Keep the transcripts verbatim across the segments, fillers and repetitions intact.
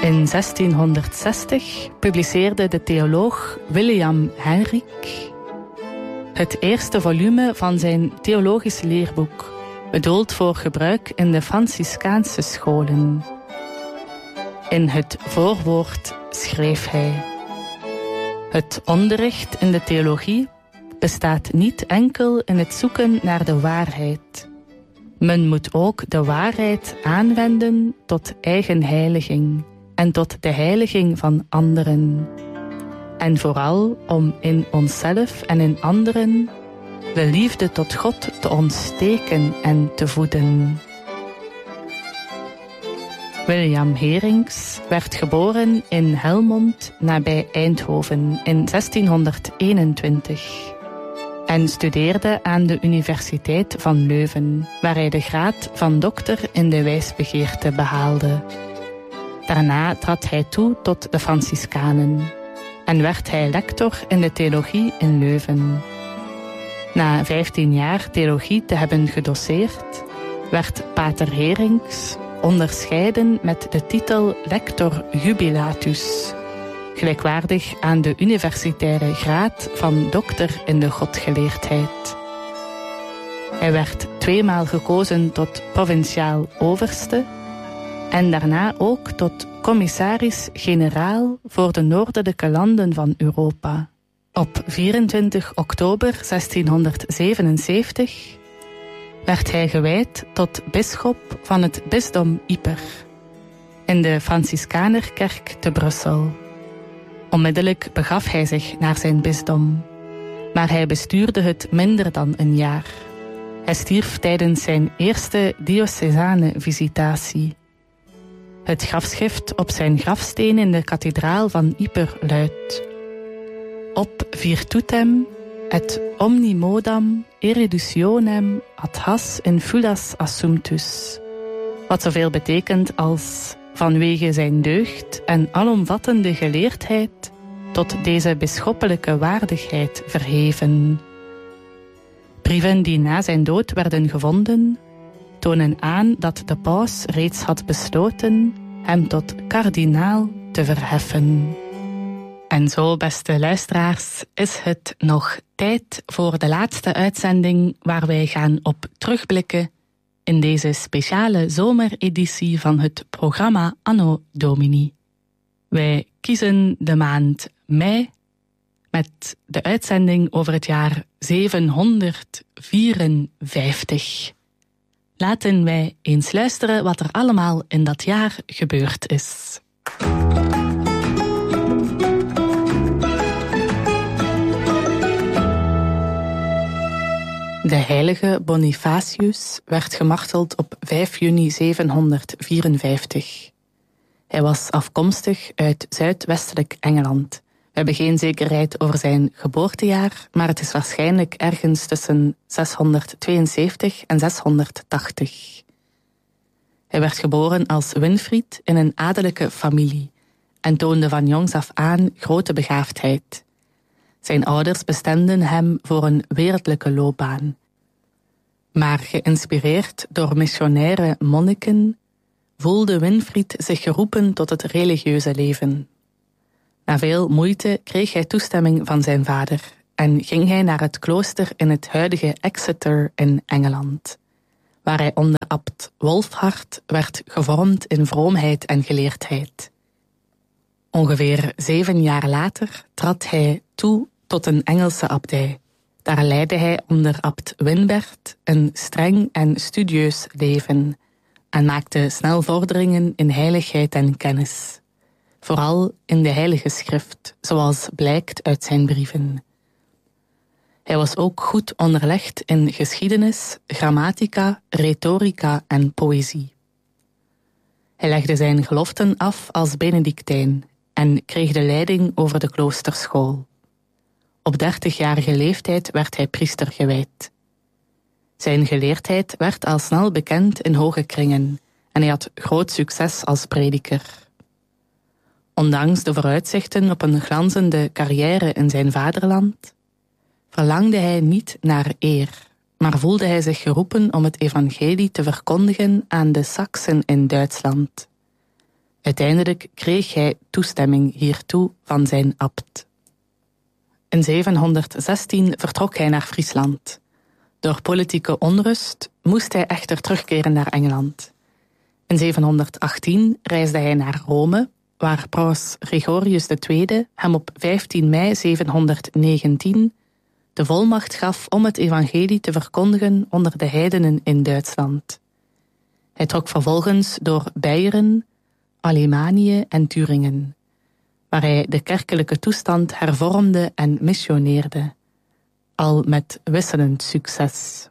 In zestienhonderdzestig publiceerde de theoloog William Henrique het eerste volume van zijn theologisch leerboek, bedoeld voor gebruik in de Franciscaanse scholen. In het voorwoord schreef hij: het onderricht in de theologie bestaat niet enkel in het zoeken naar de waarheid. Men moet ook de waarheid aanwenden tot eigen heiliging en tot de heiliging van anderen. En vooral om in onszelf en in anderen de liefde tot God te ontsteken en te voeden. William Herings werd geboren in Helmond nabij Eindhoven in zestienhonderdeenentwintig en studeerde aan de Universiteit van Leuven, waar hij de graad van dokter in de wijsbegeerte behaalde. Daarna trad hij toe tot de Franciscanen en werd hij lector in de theologie in Leuven. Na vijftien jaar theologie te hebben gedoseerd, werd pater Herings onderscheiden met de titel lector jubilatus, gelijkwaardig aan de universitaire graad van dokter in de godgeleerdheid. Hij werd tweemaal gekozen tot provinciaal overste en daarna ook tot commissaris-generaal voor de noordelijke landen van Europa. Op vierentwintig oktober zestienhonderdzevenenzeventig werd hij gewijd tot bisschop van het bisdom Ieper in de Franciscanerkerk te Brussel. Onmiddellijk begaf hij zich naar zijn bisdom, maar hij bestuurde het minder dan een jaar. Hij stierf tijdens zijn eerste diocesane visitatie. Het grafschrift op zijn grafsteen in de kathedraal van Ieper luidt: op virtutem et omnimodam eruditionem ad has in fulas assumptus. Wat zoveel betekent als vanwege zijn deugd en alomvattende geleerdheid tot deze bisschoppelijke waardigheid verheven. Brieven die na zijn dood werden gevonden, tonen aan dat de paus reeds had besloten hem tot kardinaal te verheffen. En zo, beste luisteraars, is het nog tijd voor de laatste uitzending waar wij gaan op terugblikken in deze speciale zomereditie van het programma Anno Domini. Wij kiezen de maand mei met de uitzending over het jaar zevenhonderdvierenvijftig. Laten wij eens luisteren wat er allemaal in dat jaar gebeurd is. De heilige Bonifacius werd gemarteld op vijf juni zevenhonderdvierenvijftig. Hij was afkomstig uit zuidwestelijk Engeland. We hebben geen zekerheid over zijn geboortejaar, maar het is waarschijnlijk ergens tussen zeshonderdtweeënzeventig en zeshonderdtachtig. Hij werd geboren als Winfried in een adellijke familie en toonde van jongs af aan grote begaafdheid. Zijn ouders bestemden hem voor een wereldlijke loopbaan. Maar geïnspireerd door missionaire monniken voelde Winfried zich geroepen tot het religieuze leven. Na veel moeite kreeg hij toestemming van zijn vader en ging hij naar het klooster in het huidige Exeter in Engeland, waar hij onder abt Wolfhart werd gevormd in vroomheid en geleerdheid. Ongeveer zeven jaar later trad hij toe tot een Engelse abdij. Daar leidde hij onder abt Winbert een streng en studieus leven en maakte snel vorderingen in heiligheid en kennis. Vooral in de Heilige Schrift, zoals blijkt uit zijn brieven. Hij was ook goed onderlegd in geschiedenis, grammatica, retorica en poëzie. Hij legde zijn geloften af als Benedictijn en kreeg de leiding over de kloosterschool. Op dertigjarige leeftijd werd hij priester gewijd. Zijn geleerdheid werd al snel bekend in hoge kringen en hij had groot succes als prediker. Ondanks de vooruitzichten op een glanzende carrière in zijn vaderland, verlangde hij niet naar eer, maar voelde hij zich geroepen om het evangelie te verkondigen aan de Saksen in Duitsland. Uiteindelijk kreeg hij toestemming hiertoe van zijn abt. In zevenhonderdzestien vertrok hij naar Friesland. Door politieke onrust moest hij echter terugkeren naar Engeland. In zevenhonderdachttien reisde hij naar Rome, waar paus Gregorius de Tweede hem op vijftien mei zevenhonderdnegentien de volmacht gaf om het evangelie te verkondigen onder de heidenen in Duitsland. Hij trok vervolgens door Beieren, Alemanië en Turingen, waar hij de kerkelijke toestand hervormde en missioneerde, al met wisselend succes.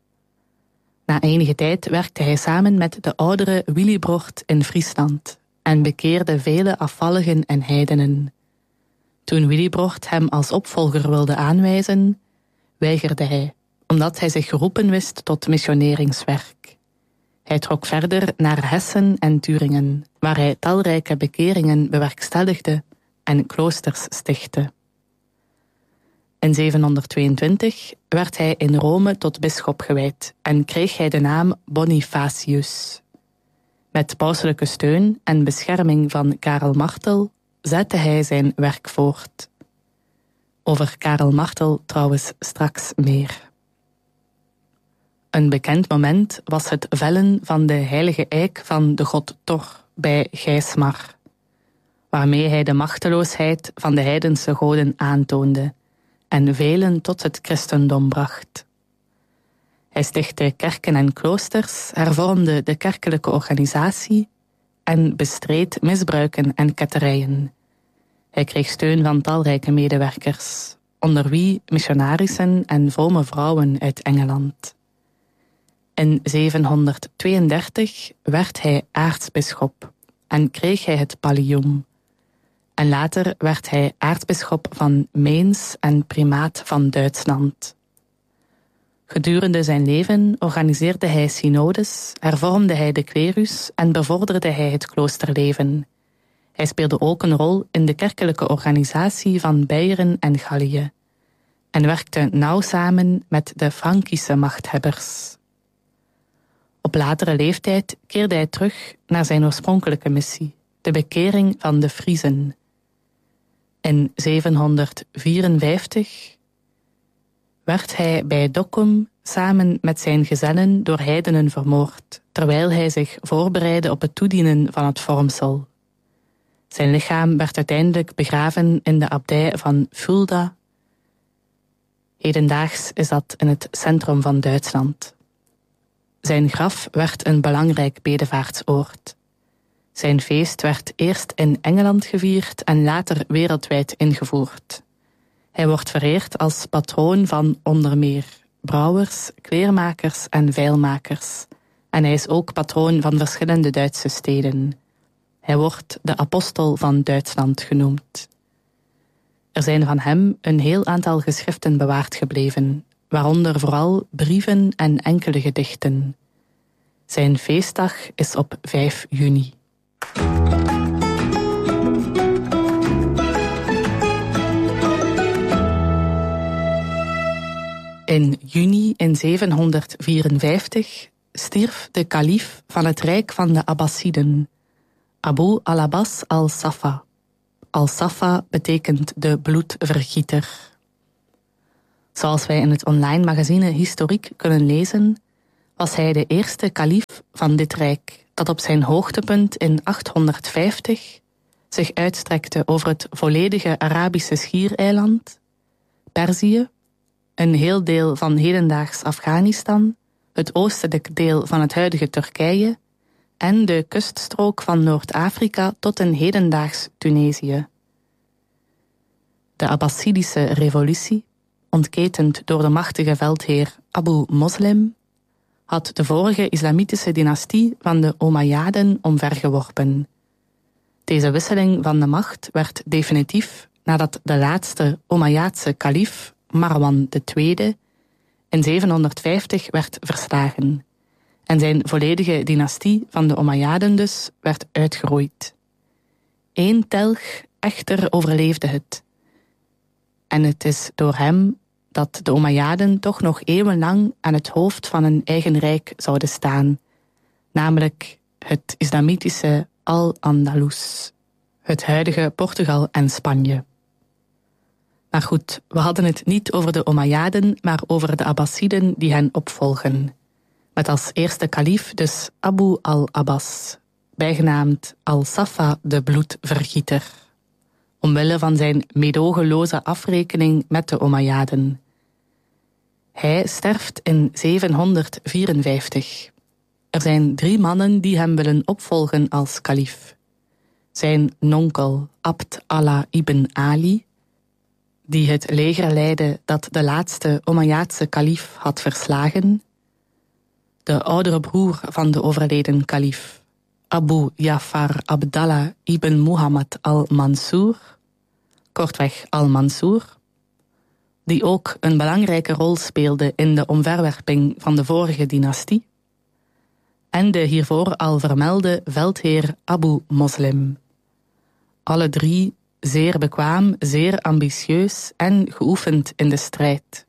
Na enige tijd werkte hij samen met de oudere Willibrord in Friesland en bekeerde vele afvalligen en heidenen. Toen Willibrord hem als opvolger wilde aanwijzen, weigerde hij, omdat hij zich geroepen wist tot missioneringswerk. Hij trok verder naar Hessen en Turingen, waar hij talrijke bekeringen bewerkstelligde en kloosters stichtte. In zevenhonderdtweeëntwintig werd hij in Rome tot bisschop gewijd en kreeg hij de naam Bonifacius. Met pauselijke steun en bescherming van Karel Martel zette hij zijn werk voort. Over Karel Martel trouwens straks meer. Een bekend moment was het vellen van de heilige eik van de god Thor bij Geismar, waarmee hij de machteloosheid van de heidense goden aantoonde en velen tot het christendom bracht. Hij stichtte kerken en kloosters, hervormde de kerkelijke organisatie en bestreed misbruiken en ketterijen. Hij kreeg steun van talrijke medewerkers, onder wie missionarissen en vrome vrouwen uit Engeland. In zevenhonderdtweeëndertig werd hij aartsbisschop en kreeg hij het pallium. En later werd hij aartsbisschop van Mainz en primaat van Duitsland. Gedurende zijn leven organiseerde hij synodes, hervormde hij de clerus en bevorderde hij het kloosterleven. Hij speelde ook een rol in de kerkelijke organisatie van Beieren en Gallië en werkte nauw samen met de Frankische machthebbers. Op latere leeftijd keerde hij terug naar zijn oorspronkelijke missie, de bekering van de Friezen. In zevenhonderdvierenvijftig werd hij bij Dokkum samen met zijn gezellen door heidenen vermoord, terwijl hij zich voorbereidde op het toedienen van het vormsel. Zijn lichaam werd uiteindelijk begraven in de abdij van Fulda. Hedendaags is dat in het centrum van Duitsland. Zijn graf werd een belangrijk bedevaartsoord. Zijn feest werd eerst in Engeland gevierd en later wereldwijd ingevoerd. Hij wordt vereerd als patroon van onder meer brouwers, kleermakers en veilmakers. En hij is ook patroon van verschillende Duitse steden. Hij wordt de apostel van Duitsland genoemd. Er zijn van hem een heel aantal geschriften bewaard gebleven, waaronder vooral brieven en enkele gedichten. Zijn feestdag is op vijf juni. In juni in zevenhonderdvierenvijftig stierf de kalief van het rijk van de Abbasiden, Abu al-Abbas al-Safa. Al-Safa betekent de bloedvergieter. Zoals wij in het online magazine Historiek kunnen lezen, was hij de eerste kalief van dit rijk, dat op zijn hoogtepunt in achthonderdvijftig zich uitstrekte over het volledige Arabische schiereiland, Perzië, een heel deel van hedendaags Afghanistan, het oostelijk deel van het huidige Turkije en de kuststrook van Noord-Afrika tot in hedendaags Tunesië. De Abbasidische revolutie, ontketend door de machtige veldheer Abu Moslim, had de vorige islamitische dynastie van de Omayyaden omvergeworpen. Deze wisseling van de macht werd definitief nadat de laatste Omayyaadse kalief, Marwan de Tweede, in zevenhonderdvijftig werd verslagen en zijn volledige dynastie van de Omayyaden dus werd uitgeroeid. Eén telg echter overleefde het. En het is door hem dat de Omayyaden toch nog eeuwenlang aan het hoofd van een eigen rijk zouden staan, namelijk het islamitische al-Andalus, het huidige Portugal en Spanje. Maar goed, we hadden het niet over de Omajjaden, maar over de Abbasiden die hen opvolgen. Met als eerste kalief dus Abu al-Abbas, bijgenaamd al-Safa de bloedvergieter, omwille van zijn meedogenloze afrekening met de Omajjaden. Hij sterft in zevenhonderdvierenvijftig. Er zijn drie mannen die hem willen opvolgen als kalief. Zijn nonkel Abd Allah ibn Ali, die het leger leidde dat de laatste Omayyaadse kalief had verslagen. De oudere broer van de overleden kalief, Abu Ja'far Abdallah ibn Muhammad al-Mansur, kortweg al-Mansur, die ook een belangrijke rol speelde in de omverwerping van de vorige dynastie, en de hiervoor al vermelde veldheer Abu Muslim. Alle drie zeer bekwaam, zeer ambitieus en geoefend in de strijd.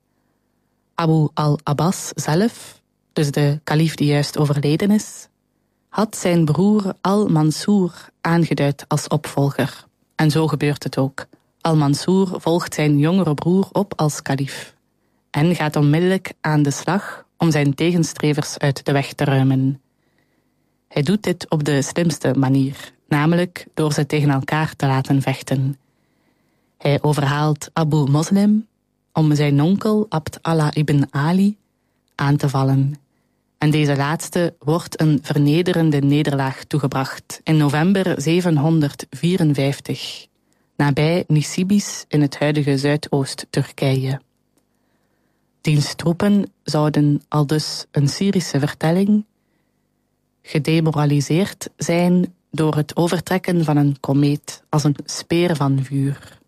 Abu al-Abbas zelf, dus de kalief die juist overleden is, had zijn broer al-Mansur aangeduid als opvolger. En zo gebeurt het ook. Al-Mansur volgt zijn jongere broer op als kalief en gaat onmiddellijk aan de slag om zijn tegenstrevers uit de weg te ruimen. Hij doet dit op de slimste manier, namelijk door ze tegen elkaar te laten vechten. Hij overhaalt Abu Muslim om zijn onkel Abd Allah ibn Ali aan te vallen. En deze laatste wordt een vernederende nederlaag toegebracht in november zevenhonderdvierenvijftig, nabij Nisibis in het huidige Zuidoost-Turkije. Diens troepen zouden aldus een Syrische vertelling gedemoraliseerd zijn door het overtrekken van een komeet als een speer van vuur.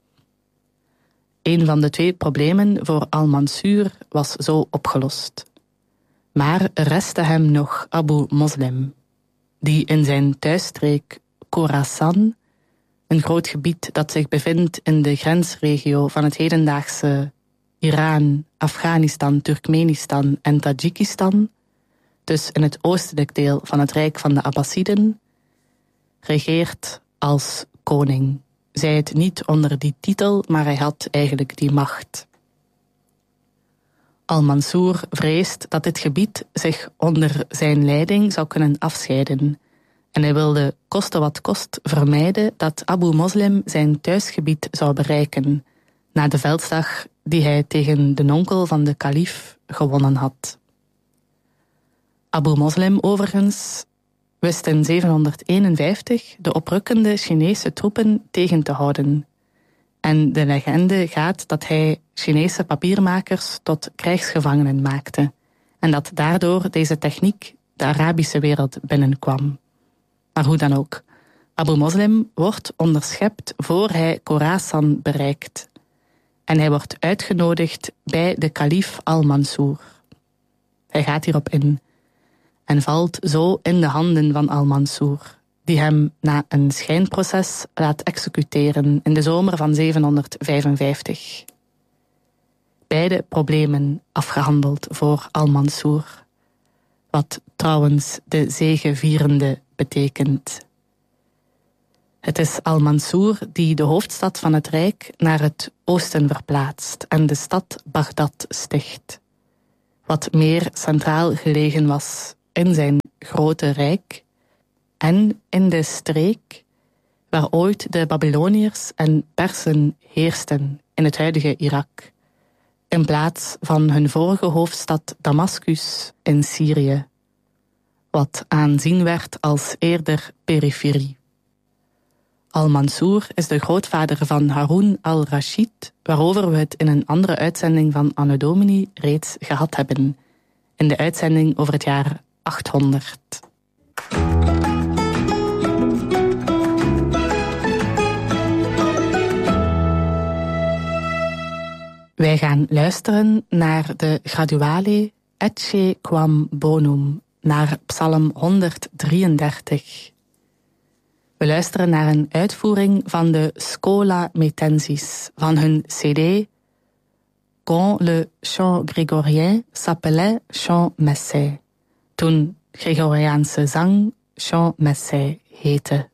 Een van de twee problemen voor al-Mansur was zo opgelost. Maar er restte hem nog Abu Muslim, die in zijn thuisstreek Khorasan, een groot gebied dat zich bevindt in de grensregio van het hedendaagse Iran, Afghanistan, Turkmenistan en Tajikistan, dus in het oostelijk deel van het rijk van de Abbasiden, regeert als koning. Zij het niet onder die titel, maar hij had eigenlijk die macht. Al-Mansur vreest dat dit gebied zich onder zijn leiding zou kunnen afscheiden. En hij wilde koste wat kost vermijden dat Abu Muslim zijn thuisgebied zou bereiken, na de veldslag die hij tegen de onkel van de kalief gewonnen had. Abu Muslim overigens wist in zevenhonderdeenenvijftig de oprukkende Chinese troepen tegen te houden. En de legende gaat dat hij Chinese papiermakers tot krijgsgevangenen maakte en dat daardoor deze techniek de Arabische wereld binnenkwam. Maar hoe dan ook, Abu Muslim wordt onderschept voor hij Khorasan bereikt. En hij wordt uitgenodigd bij de kalief al-Mansur. Hij gaat hierop in en valt zo in de handen van al-Mansur, die hem na een schijnproces laat executeren in de zomer van zevenhonderdvijfenvijftig. Beide problemen afgehandeld voor al-Mansur, wat trouwens de zegevierende betekent. Het is al-Mansur die de hoofdstad van het Rijk naar het oosten verplaatst en de stad Bagdad sticht, wat meer centraal gelegen was in zijn grote rijk en in de streek waar ooit de Babyloniërs en Persen heersten in het huidige Irak, in plaats van hun vorige hoofdstad Damascus in Syrië, wat aanzien werd als eerder periferie. Al-Mansur is de grootvader van Harun al-Rashid, waarover we het in een andere uitzending van Anno Domini reeds gehad hebben, in de uitzending over het jaar achthonderd. Wij gaan luisteren naar de Graduale Ecce Quam Bonum, naar Psalm honderddrieëndertig. We luisteren naar een uitvoering van de Schola Metensis van hun cd Quand le chant grégorien s'appelait chant messais, toen Gregoriaanse zang chant messais heette.